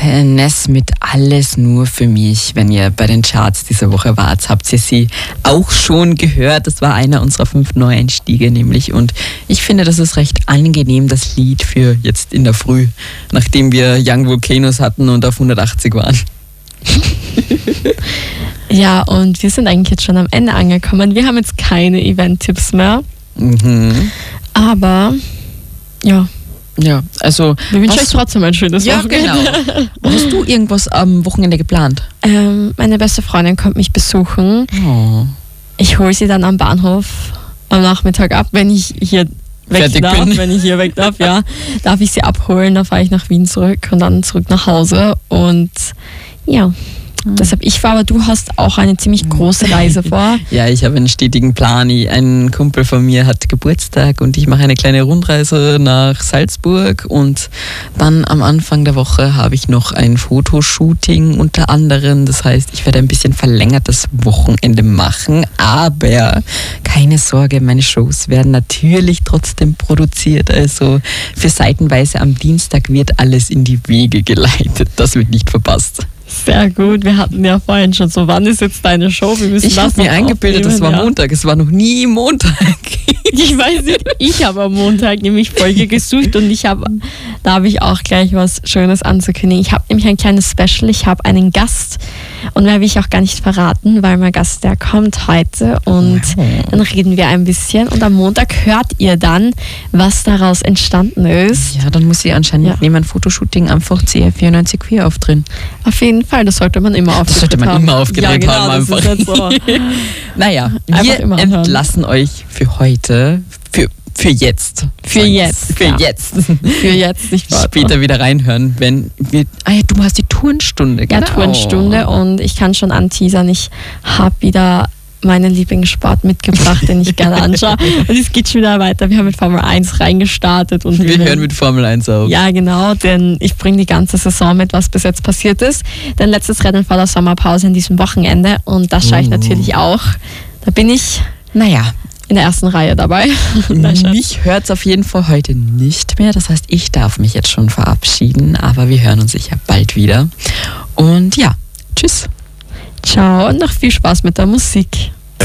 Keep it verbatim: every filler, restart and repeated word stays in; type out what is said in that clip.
Ness mit Alles nur für mich. Wenn ihr bei den Charts diese Woche wart, habt ihr sie auch schon gehört. Das war einer unserer fünf Neueinstiege nämlich. Und ich finde, das ist recht angenehm, das Lied für jetzt in der Früh, nachdem wir Young Volcanoes hatten und auf hundertachtzig waren. Ja, und wir sind eigentlich jetzt schon am Ende angekommen. Wir haben jetzt keine Event-Tipps mehr. Mhm. Aber, ja. Ja, also... Wir wünschen euch trotzdem ein schönes ja, Wochenende. Genau. Hast du irgendwas am Wochenende geplant? Ähm, meine beste Freundin kommt mich besuchen. Oh. Ich hole sie dann am Bahnhof am Nachmittag ab, wenn ich hier weg Fertig darf. bin. Wenn ich hier weg darf, ja. Darf ich sie abholen, dann fahre ich nach Wien zurück und dann zurück nach Hause. Und ja... Deshalb, ich war, aber du hast auch eine ziemlich große Reise vor. Ja, ich habe einen stetigen Plan. Ein Kumpel von mir hat Geburtstag und ich mache eine kleine Rundreise nach Salzburg und dann am Anfang der Woche habe ich noch ein Fotoshooting unter anderem. Das heißt, ich werde ein bisschen verlängertes Wochenende machen, aber keine Sorge, meine Shows werden natürlich trotzdem produziert. Also für Seitenweise am Dienstag wird alles in die Wege geleitet. Das wird nicht verpasst. Sehr gut. Wir hatten ja vorhin schon so, wann ist jetzt deine Show? Wir müssen ich habe mir eingebildet, es war ja. Montag. Es war noch nie Montag. Ich weiß nicht, ich habe am Montag nämlich Folge gesucht und ich habe, da habe ich auch gleich was Schönes anzukündigen. Ich habe nämlich ein kleines Special. Ich habe einen Gast und mehr will ich auch gar nicht verraten, weil mein Gast, der kommt heute und wow. Dann reden wir ein bisschen und am Montag hört ihr dann, was daraus entstanden ist. Ja, dann muss sie anscheinend ja. neben ein Fotoshooting einfach C F vierundneunzig Queer aufdrehen. Auf jeden Fall, das sollte man immer aufgedreht haben. Das sollte man haben. immer aufgedreht ja, genau, haben. Einfach. Das ist jetzt so. Naja, einfach wir entlassen euch für heute, für, für jetzt. Für jetzt. Für ja. jetzt. Für jetzt, nicht wahr? Später wieder reinhören, wenn wir, ah ja, du hast die Turnstunde, genau. Ja, Turnstunde und ich kann schon anteasern, ich habe wieder meinen Lieblingssport mitgebracht, den ich gerne anschaue. Und es geht schon wieder weiter. Wir haben mit Formel eins reingestartet. Und wir hören mit Formel eins auf. Ja, genau, denn ich bringe die ganze Saison mit, was bis jetzt passiert ist. Denn letztes Rennen vor der Sommerpause in diesem Wochenende und das schaue ich natürlich auch. Da bin ich, naja, in der ersten Reihe dabei. Mich hört es auf jeden Fall heute nicht mehr. Das heißt, ich darf mich jetzt schon verabschieden, aber wir hören uns sicher bald wieder. Und ja, tschüss. Ciao und noch viel Spaß mit der Musik.